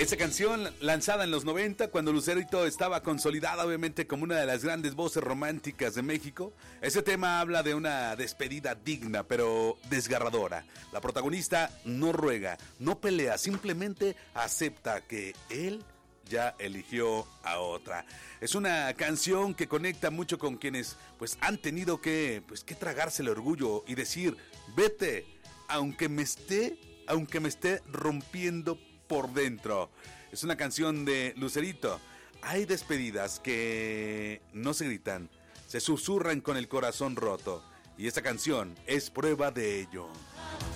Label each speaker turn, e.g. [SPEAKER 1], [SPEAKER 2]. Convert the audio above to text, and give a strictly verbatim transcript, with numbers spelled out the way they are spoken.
[SPEAKER 1] Esa canción lanzada en los noventa, cuando Lucerito estaba consolidada obviamente como una de las grandes voces románticas de México. Ese tema habla de una despedida digna pero desgarradora. La protagonista no ruega, no pelea, simplemente acepta que él ya eligió a otra. Es una canción que conecta mucho con quienes pues han tenido que pues que tragarse el orgullo y decir, vete, aunque me esté, aunque me esté rompiendo por dentro. Es una canción de Lucerito. Hay despedidas que no se gritan, se susurran con el corazón roto. Y esta canción es prueba de ello.